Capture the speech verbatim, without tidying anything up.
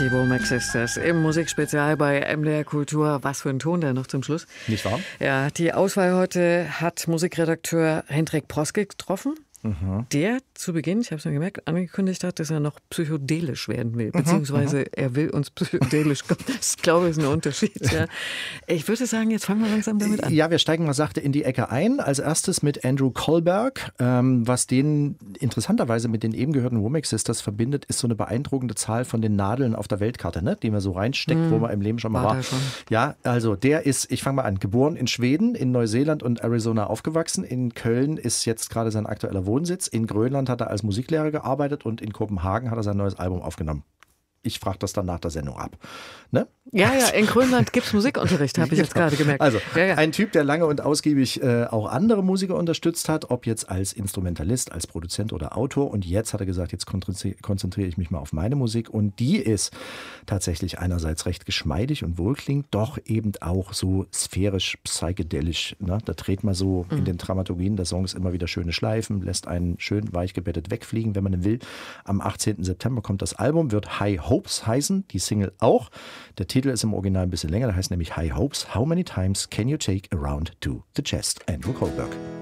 Die Womack Sisters im Musikspezial bei M D R Kultur. Was für ein Ton da noch zum Schluss. Nicht wahr? Ja, die Auswahl heute hat Musikredakteur Hendrik Proske getroffen. Mhm. Der zu Beginn, ich habe es mir gemerkt, angekündigt hat, dass er noch psychedelisch werden will. Beziehungsweise mhm. er will uns psychedelisch kommen. Das, glaube ich, ist ein Unterschied. Ja. Ich würde sagen, jetzt fangen wir langsam damit an. Ja, wir steigen mal sachte in die Ecke ein. Als erstes mit Andrew Kohlberg. Ähm, was den interessanterweise mit den eben gehörten Womack Sisters verbindet, ist so eine beeindruckende Zahl von den Nadeln auf der Weltkarte, ne? Die man so reinsteckt, mhm. wo man im Leben schon mal war. war. Schon. Ja, also der ist, ich fange mal an, geboren in Schweden, in Neuseeland und Arizona aufgewachsen. In Köln ist jetzt gerade sein aktueller Wohnsitz. In Grönland hat er als Musiklehrer gearbeitet und in Kopenhagen hat er sein neues Album aufgenommen. Ich frage das dann nach der Sendung ab. Ne? Ja, ja, in Grönland gibt es Musikunterricht, habe ich jetzt gerade gemerkt. Also ja, ja. ein Typ, der lange und ausgiebig äh, auch andere Musiker unterstützt hat, ob jetzt als Instrumentalist, als Produzent oder Autor. Und jetzt hat er gesagt, jetzt konzentriere ich mich mal auf meine Musik. Und die ist tatsächlich einerseits recht geschmeidig und wohlklingend, doch eben auch so sphärisch, psychedelisch. Ne? Da dreht man so mhm. in den Dramaturgien der Songs immer wieder schöne Schleifen, lässt einen schön weich gebettet wegfliegen, wenn man will. Am achtzehnten September kommt das Album, wird High Hopes heißen, die Single auch. Der Titel ist im Original ein bisschen länger, der heißt nämlich High Hopes. How many times can you take a round to the chest? Andrew Kohlberg.